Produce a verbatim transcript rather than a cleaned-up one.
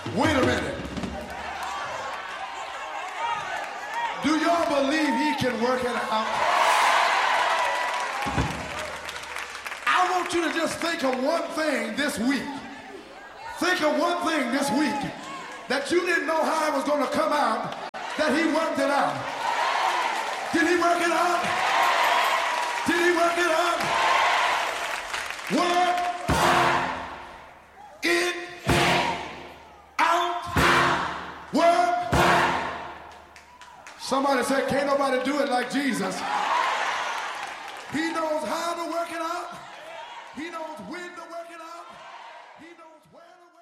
Wait a minute. Do y'all believe he can work it out? I want you to just think of one thing this week. Think of one thing this week that you didn't know how it was going to come out, that he worked it out. Did he work it out? Did he work it out? Work it out. Work. Somebody said, can't nobody do it like Jesus.